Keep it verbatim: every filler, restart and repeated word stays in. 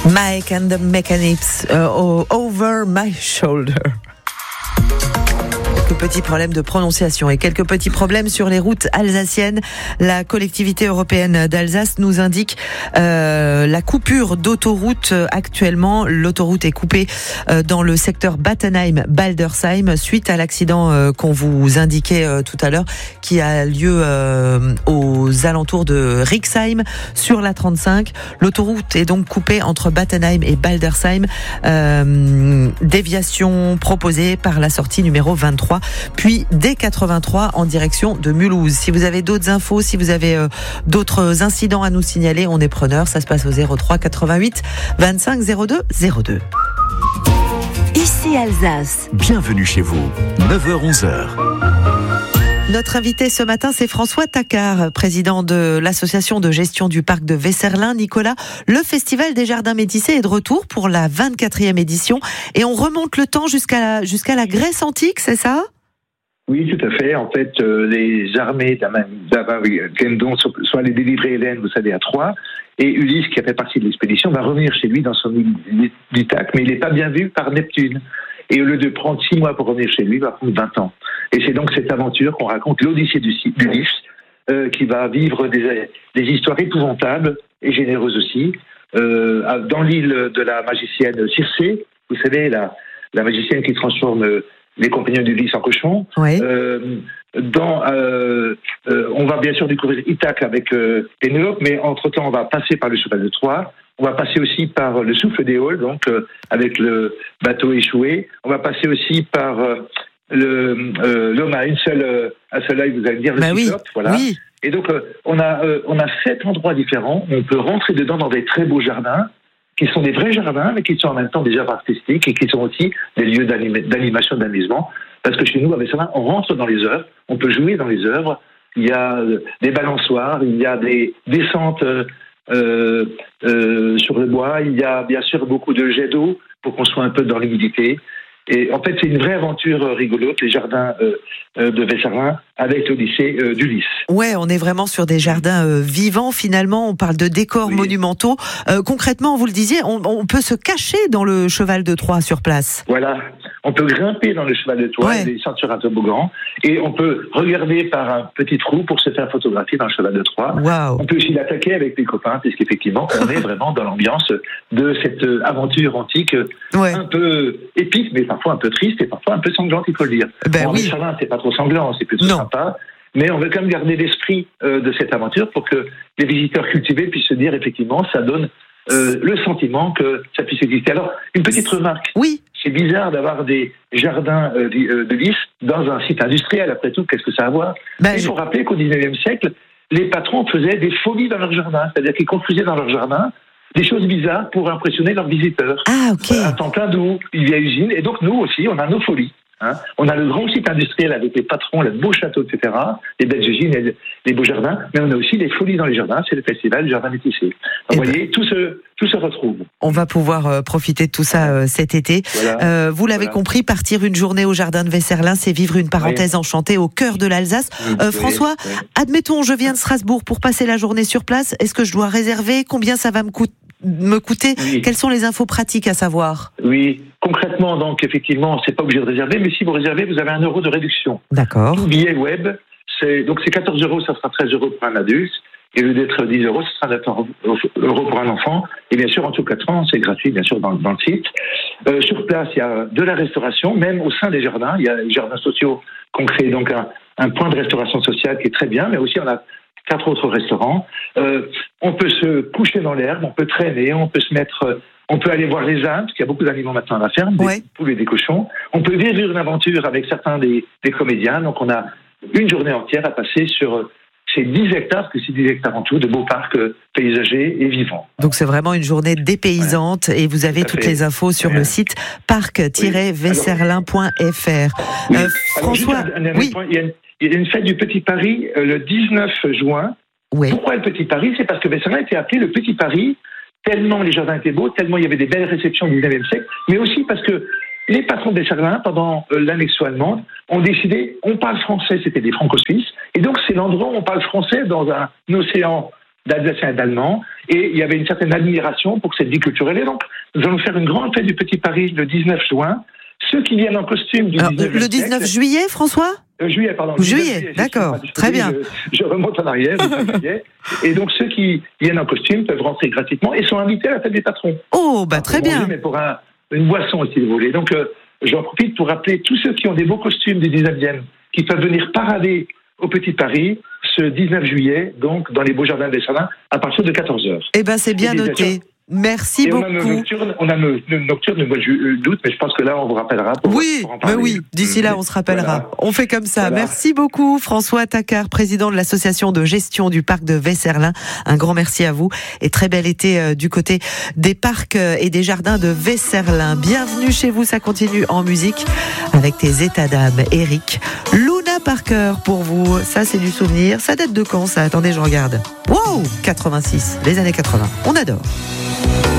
Mike and the Mechanics, uh, Over My Shoulder. Quelques petits problèmes de prononciation et quelques petits problèmes sur les routes alsaciennes. La collectivité européenne d'Alsace nous indique euh, la coupure d'autoroute actuellement. L'autoroute est coupée euh, dans le secteur Battenheim-Baldersheim suite à l'accident euh, qu'on vous indiquait euh, tout à l'heure, qui a lieu euh, aux alentours de Rixheim sur la trente-cinq. L'autoroute est donc coupée entre Battenheim et Baldersheim. Euh, déviation proposée par la sortie numéro vingt-trois. Puis D quatre-vingt-trois en direction de Mulhouse. Si vous avez d'autres infos, si vous avez euh, d'autres incidents à nous signaler, on est preneur. Ça se passe au zéro trois quatre-vingt-huit vingt-cinq zéro deux zéro deux. Ici Alsace. Bienvenue chez vous. neuf heures onze heures. Notre invité ce matin, c'est François Tacquart, président de l'association de gestion du parc de Weserlin. Nicolas, le Festival des Jardins Métissés est de retour pour la vingt-quatrième édition et on remonte le temps jusqu'à la, jusqu'à la Grèce antique, c'est ça ? Oui, tout à fait. En fait, euh, les armées d'Agamemnon, soit les délivrés Hélène, vous savez, à Troie, et Ulysse, qui a fait partie de l'expédition, va revenir chez lui dans son île d'Ithaque, mais il n'est pas bien vu par Neptune. Et au lieu de prendre six mois pour revenir chez lui, il va prendre vingt ans. Et c'est donc cette aventure qu'on raconte, l'Odyssée d'Ulysse, euh, qui va vivre des, des histoires épouvantables et généreuses aussi. Euh, dans l'île de la magicienne Circé, vous savez, la, la magicienne qui transforme les compagnons d'Ulysse en cochons. Oui. Euh, dans, euh, euh, on va bien sûr découvrir Ithaque avec euh, Pénélope, mais entre-temps, on va passer par le cheval de Troie. On va passer aussi par le souffle d'Éole, donc euh, avec le bateau échoué. On va passer aussi par euh, le, euh, l'homme à une seule, euh, un seul œil, vous allez dire, le bah cyclope. Oui. Voilà. Oui. Et donc, euh, on a euh, on a sept endroits différents. On peut rentrer dedans dans des très beaux jardins, qui sont des vrais jardins, mais qui sont en même temps des jardins artistiques et qui sont aussi des lieux d'anim- d'animation, d'amusement. Parce que chez nous, avec ça, on rentre dans les œuvres, on peut jouer dans les œuvres. Il y a euh, des balançoires, il y a des descentes euh, euh, euh, sur le bois, il y a bien sûr beaucoup de jets d'eau pour qu'on soit un peu dans l'humidité. Et en fait, c'est une vraie aventure euh, rigolote, les jardins euh, euh, de Weserlin avec l'Odyssée euh, d'Ulysse. Ouais, on est vraiment sur des jardins euh, vivants finalement. On parle de décors Oui. monumentaux. Euh, concrètement, vous le disiez, on, on peut se cacher dans le cheval de Troie sur place. Voilà, on peut grimper dans le cheval de Troie, Ouais. descendre sur un toboggan, et on peut regarder par un petit trou pour se faire photographier dans le cheval de Troie. Waouh. On peut aussi l'attaquer avec les copains, puisqu'effectivement, on est vraiment dans l'ambiance de cette aventure antique, Ouais. un peu épique, mais parfois un peu triste et parfois un peu sanglante, il faut le dire. Ben bon, oui. en Weserlin, c'est pas trop sanglant, c'est plutôt Non. sympa. Mais on veut quand même garder l'esprit euh, de cette aventure pour que les visiteurs cultivés puissent se dire, effectivement, ça donne euh, le sentiment que ça puisse exister. Alors, une petite remarque. Oui. C'est bizarre d'avoir des jardins euh, de lys dans un site industriel. Après tout, qu'est-ce que ça a à voir ? Ben, Il faut rappeler qu'au dix-neuvième siècle, les patrons faisaient des folies dans leur jardin. C'est-à-dire qu'ils construisaient dans leur jardin des choses bizarres pour impressionner leurs visiteurs. Ah, ok. Un temps plein d'eau, une vieille usine. Et donc, nous aussi, on a nos folies. Hein. On a le grand site industriel avec les patrons, les beaux châteaux, et cetera, les belles usines, les, les beaux jardins, mais on a aussi les folies dans les jardins, c'est le festival du Jardin Métissé. Donc, Eh vous ben. voyez, tout se, tout se retrouve. On va pouvoir euh, profiter de tout ça euh, cet été. Voilà. Euh, vous l'avez Voilà. compris, partir une journée au jardin de Weserlin, c'est vivre une parenthèse enchantée au cœur de l'Alsace. Oui, Euh, oui, François, oui. admettons, je viens de Strasbourg pour passer la journée sur place. Est-ce que je dois réserver ? Combien ça va me, coût- me coûter ? Oui. Quelles sont les infos pratiques à savoir ? Oui, concrètement, donc, effectivement, c'est pas obligé de réserver, mais si vous réservez, vous avez un euro de réduction. D'accord. Tout billet web, c'est, donc c'est quatorze euros, ça sera treize euros pour un adulte, et au lieu d'être dix euros, ce sera neuf euros pour un enfant, et bien sûr, en tout quatre ans, c'est gratuit, bien sûr, dans, dans le site. Euh, sur place, il y a de la restauration, même au sein des jardins, il y a les jardins sociaux qu'on crée, donc un, un point de restauration sociale qui est très bien, mais aussi on a quatre autres restaurants. Euh, on peut se coucher dans l'herbe, on peut traîner, on peut se mettre, on peut aller voir les ânes, parce qu'il y a beaucoup d'animaux maintenant à la ferme, des Ouais. poules et des cochons. On peut vivre une aventure avec certains des, des comédiens. Donc on a une journée entière à passer sur ces dix hectares, parce que c'est dix hectares en tout, de beaux parcs paysagers et vivants. Donc c'est vraiment une journée dépaysante et vous avez Tout à toutes fait. les infos sur Ouais. le site parc tiret weserlin point f r. Oui. Euh, Alors, François, juste un- un dernier oui, point. Il y a une, il y a une fête du Petit Paris euh, le dix-neuf juin. oui. Pourquoi le Petit Paris ? C'est parce que Weserlin était appelé le Petit Paris, tellement les jardins étaient beaux, tellement il y avait des belles réceptions au dix-neuvième siècle, mais aussi parce que les patrons de Weserlin, pendant euh, l'annexion allemande, ont décidé, on parle français, c'était des franco-suisses, et donc c'est l'endroit où on parle français dans un océan d'Alsaciens et d'Allemands, et il y avait une certaine admiration pour cette vie culturelle. Et donc, nous allons faire une grande fête du Petit Paris le dix-neuf juin. Ceux qui viennent en costume du Alors, dix-neuvième le dix-neuf siècle, juillet, François euh, juillet, pardon. Juillet, juillet, d'accord, je, très bien. Je, je remonte en arrière, juillet. Et donc, ceux qui viennent en costume peuvent rentrer gratuitement et sont invités à la fête des patrons. Oh, bah très Pour bien. manger, mais pour un, une boisson, si vous voulez. Donc, euh, j'en profite pour rappeler tous ceux qui ont des beaux costumes du dix-neuvième, qui peuvent venir parader au Petit Paris ce dix-neuf juillet, donc dans les beaux jardins des Salins, à partir de quatorze heures. Eh ben, c'est bien noté. Merci et beaucoup. On a nos nocturnes, on a nos, nos nocturnes du mois d'août, mais je pense que là, on vous rappellera. Pour, oui, pour en mais parler. oui, d'ici là, on se rappellera. Voilà. On fait comme ça. Voilà. Merci beaucoup, François Tacquart, président de l'association de gestion du parc de Vesserlin. Un grand merci à vous et très bel été euh, du côté des parcs et des jardins de Vesserlin. Bienvenue chez vous, ça continue en musique avec tes états d'âme, Eric. Luna Parker pour vous, ça c'est du souvenir. Ça date de quand ça? Attendez, je regarde. Wow, quatre-vingt-six, les années quatre-vingts. On adore.